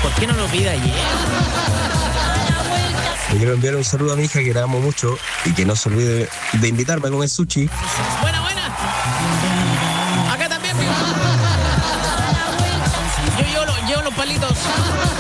¿Por qué no lo pide ayer? Le quiero enviar un saludo a mi hija que la amo mucho y que no se olvide de invitarme a comer sushi. Bueno,